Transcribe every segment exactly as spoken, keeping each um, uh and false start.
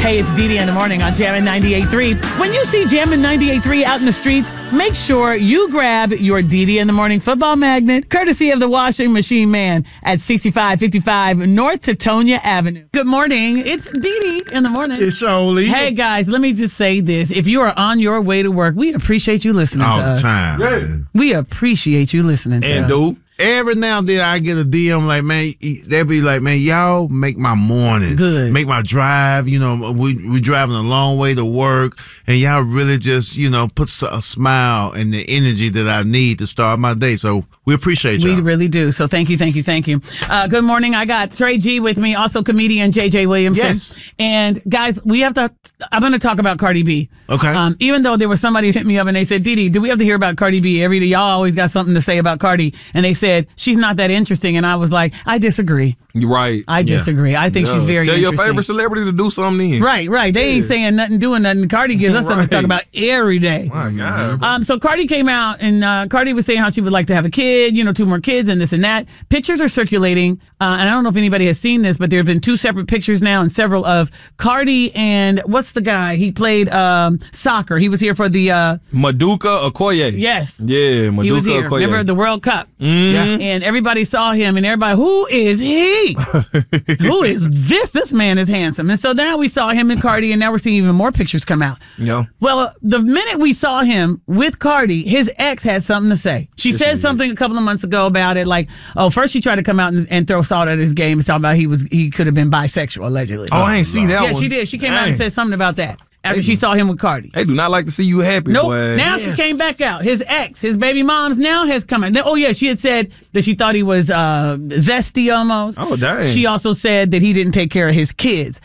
Hey, it's Dee Dee in the morning on Jammin' ninety-eight point three. When you see Jammin' ninety-eight point three out in the streets, make sure you grab your Dee Dee in the morning football magnet, courtesy of the washing machine man at sixty-five fifty-five North Teutonia Avenue. Good morning. It's Dee Dee in the morning. It's Shirley. Hey, guys, let me just say this. If you are on your way to work, we appreciate you listening All to the us. time. Yeah. We appreciate you listening to And us. do. Every now and then I get a D M like, man, they be like, man, y'all make my morning. Good. Make my drive. You know, we we driving a long way to work, and y'all really just, you know, put a smile and the energy that I need to start my day. So we appreciate y'all. We really do. So thank you, thank you, thank you. Uh, good morning. I got Trey G with me, also comedian J J Williamson. Yes. And guys, we have to, I'm going to talk about Cardi B. Okay. Um, even though there was somebody hit me up and they said, Dee Dee, do we have to hear about Cardi B? Every day, y'all always got something to say about Cardi. And they said, she's not that interesting. And I was like, I disagree. You're right. I disagree. I think Yeah. she's very Tell interesting. your favorite celebrity to do something then. Right, right. They ain't saying nothing, doing nothing. Cardi gives us something to talk about every day. My God. Um, so Cardi came out and uh, Cardi was saying how she would like to have a kid, you know, two more kids and this and that. Pictures are circulating. Uh, and I don't know if anybody has seen this, but there have been two separate pictures now and several of Cardi and what's the guy? He played um, soccer. He was here for the... Uh, Maduka Okoye. yes. Yeah, Maduka He was here. Okoye. Remember the World Cup? Mhm. Yeah. And everybody saw him and everybody, who is he? Who is this? This man is handsome. And so now we saw him and Cardi and now we're seeing even more pictures come out. Yeah. Well, the minute we saw him with Cardi, his ex had something to say. She Yes, said she something a couple of months ago about it, like, oh, first she tried to come out and, and throw salt at his game, talking about he was he could have been bisexual, allegedly. Oh, I ain't seen that yeah, one. she did. She came out and Dang. said something about that after she saw him with Cardi. They do not like to see you happy, Nope. boy. Now she came back out. His ex, his baby mom's now has come out. Oh, yeah, she had said that she thought he was uh, zesty almost. Oh, dang. She also said that he didn't take care of his kids.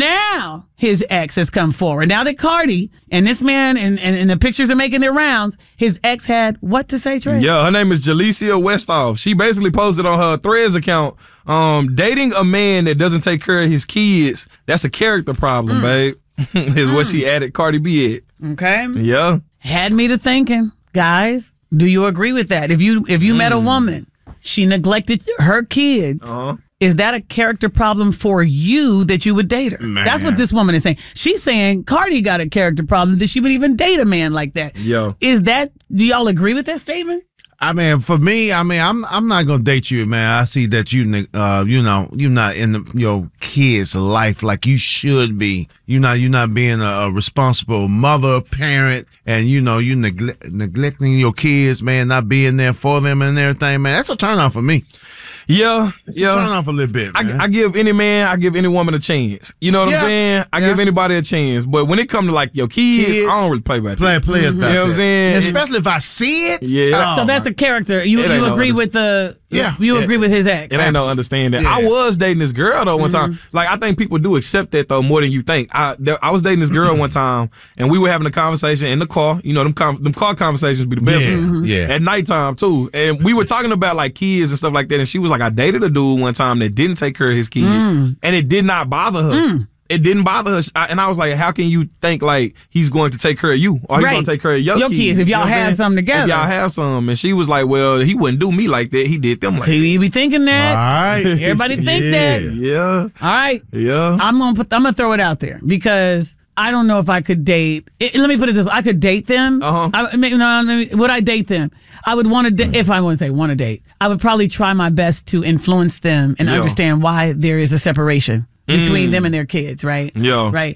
Now his ex has come forward. Now that Cardi and this man and, and, and the pictures are making their rounds, his ex had what to say, Trey? Yeah, her name is Jalecia Westhoff. She basically posted on her Threads account, um, dating a man that doesn't take care of his kids, that's a character problem, Mm. babe. is what she added Cardi B at. Okay. Yeah. Had me to thinking, guys, do you agree with that? If you if you met a woman, she neglected her kids. Uh-huh. Is that a character problem for you that you would date her? Man. That's what this woman is saying. She's saying Cardi got a character problem that she would even date a man like that. Yo. Is that, do y'all agree with that statement? I mean, for me, I mean, I'm I'm not gonna date you, man. I see that you, uh, you know, you're not in the, your kid's life like you should be. You not you're not being a, a responsible mother, parent, and you know you negle- neglecting your kids, man. Not being there for them and everything, man. That's a turn off for me. Yeah. It's yeah. a turn off a little bit, man. I, I give any man, I give any woman a chance. You know what Yeah. I'm saying? I Yeah. give anybody a chance. But when it comes to like your kids, Kids. I don't really play about play that. play it Mm-hmm. about You know what I'm that. saying? Especially if I see it. Yeah. Oh, so that's my- a character. You It ain't you no agree under- with the, Yeah. you It- agree with his ex. It ain't no understanding. Yeah. I was dating this girl though one time. Like I think people do accept that though more than you think. I there, I was dating this girl one time and we were having a conversation in the car. You know them com- them car conversations be the best. Yeah, ones. yeah. At nighttime too. And we were talking about like kids and stuff like that. And she was like, I dated a dude one time that didn't take care of his kids, and it did not bother her. It didn't bother her. I- And I was like, how can you think like he's going to take care of you or he's Right. going to take care of your, Your kids, if You know y'all what I'm have saying? something together. If y'all have some. And she was like, well, he wouldn't do me like that. He did them like So that. you be thinking All that. right. Everybody think Yeah. that. Yeah. All right. Yeah. I'm gonna put. I'm gonna throw it out there because I don't know if I could date. It, let me put it this way: I could date them. Uh-huh. I, maybe, no, maybe, would I date them? I would want to. Da- if I want to say want to date, I would probably try my best to influence them and Yeah. understand why there is a separation between them and their kids. Right. Yeah. Right.